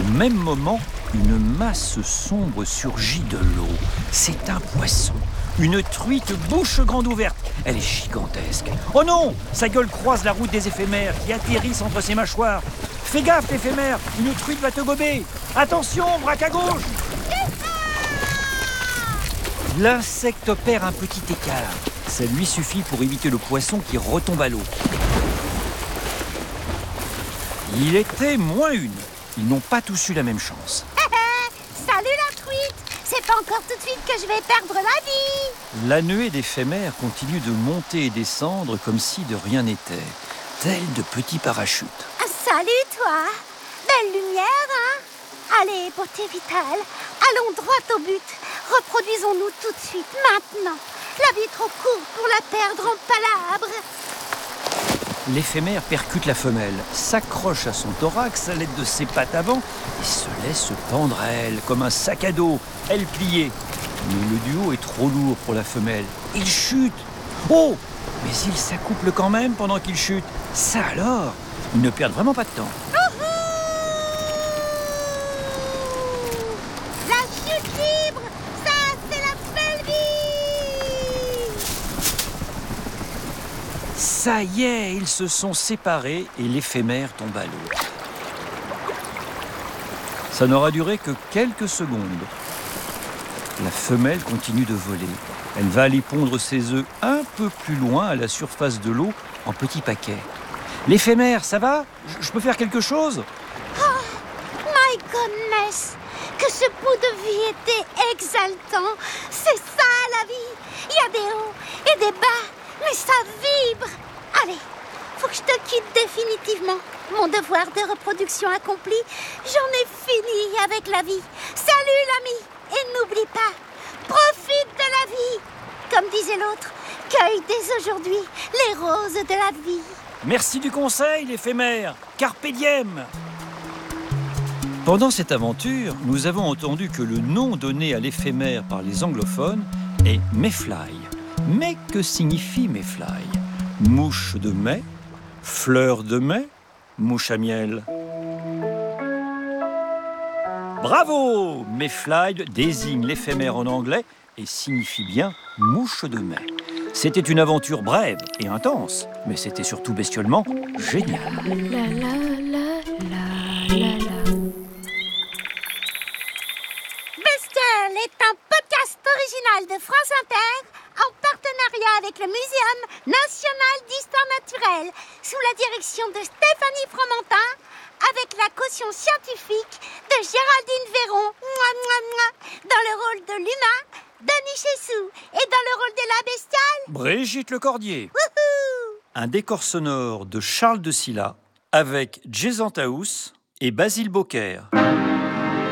même moment, une masse sombre surgit de l'eau. C'est un poisson, une truite bouche grande ouverte. Elle est gigantesque. Oh non! Sa gueule croise la route des éphémères qui atterrissent entre ses mâchoires. Fais gaffe, éphémère, une truite va te gober. Attention, braque à gauche. L'insecte opère un petit écart. Ça lui suffit pour éviter le poisson qui retombe à l'eau. Il était moins une. Ils n'ont pas tous eu la même chance. Salut la truite! C'est pas encore tout de suite que je vais perdre la vie! La nuée d'éphémères continue de monter et descendre comme si de rien n'était, tels de petits parachutes. Salut toi! Belle lumière, hein? Allez, beauté vitale, allons droit au but. Reproduisons-nous tout de suite, maintenant. La vie est trop courte pour la perdre en palabres. L'éphémère percute la femelle, s'accroche à son thorax à l'aide de ses pattes avant et se laisse pendre à elle comme un sac à dos, elle pliée. Mais le duo est trop lourd pour la femelle. Il chute. Oh! Mais il s'accouple quand même pendant qu'il chute. Ça alors! Ils ne perdent vraiment pas de temps. La chute libre, ça c'est la belle vie! Ça y est, ils se sont séparés et l'éphémère tombe à l'eau. Ça n'aura duré que quelques secondes. La femelle continue de voler. Elle va aller pondre ses œufs un peu plus loin à la surface de l'eau en petits paquets. L'éphémère, ça va? Je peux faire quelque chose? My goodness! Que ce bout de vie était exaltant! C'est ça la vie! Il y a des hauts et des bas, mais ça vibre! Allez, faut que je te quitte définitivement. Mon devoir de reproduction accompli, j'en ai fini avec la vie. Salut l'ami! Et n'oublie pas, profite de la vie! Comme disait l'autre, cueille dès aujourd'hui les roses de la vie. Merci du conseil, l'éphémère. Carpe diem. Pendant cette aventure, nous avons entendu que le nom donné à l'éphémère par les anglophones est mayfly. Mais que signifie mayfly? Mouche de mai, fleur de mai, mouche à miel. Bravo! Mayfly désigne l'éphémère en anglais et signifie bien mouche de mai. C'était une aventure brève et intense, mais c'était surtout bestialement génial. Bestiole est un podcast original de France Inter en partenariat avec le Muséum national d'histoire naturelle sous la direction de Stéphanie Fromentin avec la caution scientifique de Géraldine Véron dans le rôle de l'humain, Denis Chessou et dans le rôle de la bestiale, Brigitte Lecordier. wouhou! Un décor sonore de Charles de Silla avec Jason Taous et Basile Bocquer.